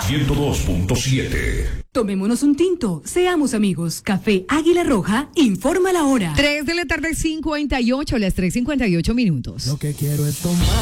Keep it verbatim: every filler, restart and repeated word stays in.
ciento dos punto siete. Tomémonos un tinto, seamos amigos. Café Águila Roja, informa la hora. tres de la tarde, cincuenta y ocho, las tres cincuenta y ocho minutos. Lo que quiero es tomar.